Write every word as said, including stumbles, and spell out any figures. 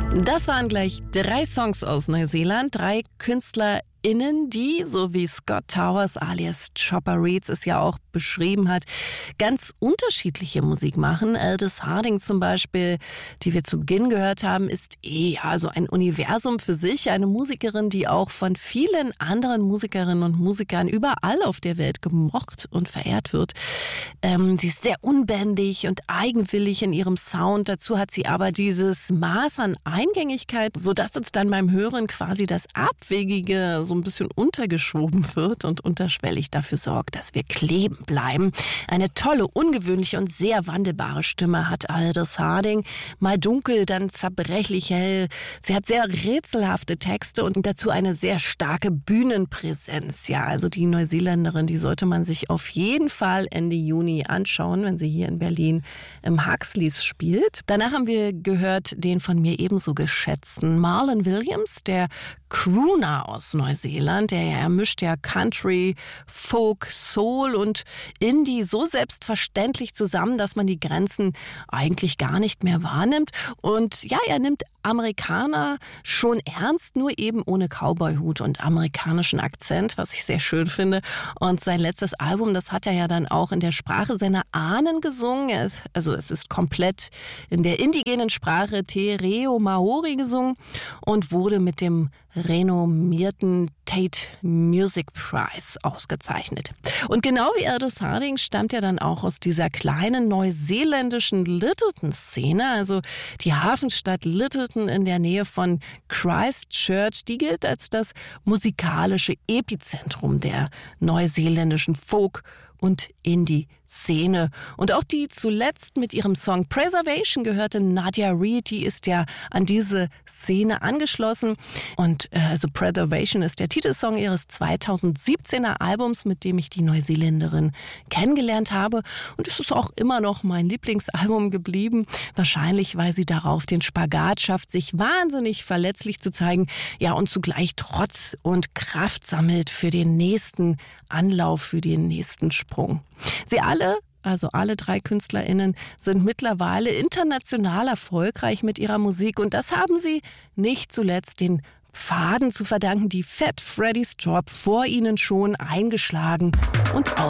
Das waren gleich drei Songs aus Neuseeland, drei KünstlerInnen, die, so wie Scott Towers alias Chopper Reads es ja auch beschrieben hat, ganz unterschiedliche Musik machen. Aldous Harding zum Beispiel, die wir zu Beginn gehört haben, ist eh ja so ein Universum für sich. Eine Musikerin, die auch von vielen anderen Musikerinnen und Musikern überall auf der Welt gemocht und verehrt wird. Ähm, sie ist sehr unbändig und eigenwillig in ihrem Sound. Dazu hat sie aber dieses Maß an Eingängigkeit, sodass uns dann beim Hören quasi das Abwegige so ein bisschen untergeschoben wird und unterschwellig dafür sorgt, dass wir kleben bleiben. Eine tolle, ungewöhnliche und sehr wandelbare Stimme hat Aldous Harding. Mal dunkel, dann zerbrechlich hell. Sie hat sehr rätselhafte Texte und dazu eine sehr starke Bühnenpräsenz. Ja, also die Neuseeländerin, die sollte man sich auf jeden Fall Ende Juni anschauen, wenn sie hier in Berlin im Huxleys spielt. Danach haben wir gehört den von mir ebenso geschätzten Marlon Williams, der Crooner aus Neuseeland, der ja mischt ja Country, Folk, Soul und Indie so selbstverständlich zusammen, dass man die Grenzen eigentlich gar nicht mehr wahrnimmt. Und ja, er nimmt Amerikaner schon ernst, nur eben ohne Cowboyhut und amerikanischen Akzent, was ich sehr schön finde. Und sein letztes Album, das hat er ja dann auch in der Sprache seiner Ahnen gesungen. Er ist, also es ist komplett in der indigenen Sprache Te Reo Maori gesungen und wurde mit dem renommierten Tate Music Prize ausgezeichnet. Und genau wie Aldous Harding stammt er dann auch aus dieser kleinen neuseeländischen Lyttelton-Szene, also die Hafenstadt Lyttelton in der Nähe von Christchurch, die gilt als das musikalische Epizentrum der neuseeländischen Folk- und Indie-Szene. Und auch die zuletzt mit ihrem Song Preservation gehörte Nadia Reid, die ist ja an diese Szene angeschlossen. Und äh, also Preservation ist der Titelsong ihres zweitausendsiebzehner Albums, mit dem ich die Neuseeländerin kennengelernt habe. Und es ist auch immer noch mein Lieblingsalbum geblieben. Wahrscheinlich, weil sie darauf den Spagat schafft, sich wahnsinnig verletzlich zu zeigen, ja, und zugleich Trotz und Kraft sammelt für den nächsten Anlauf, für den nächsten Sprung. Sie alle, also alle drei KünstlerInnen, sind mittlerweile international erfolgreich mit ihrer Musik und das haben sie nicht zuletzt den Pfaden zu verdanken, die Fat Freddy's Drop vor ihnen schon eingeschlagen und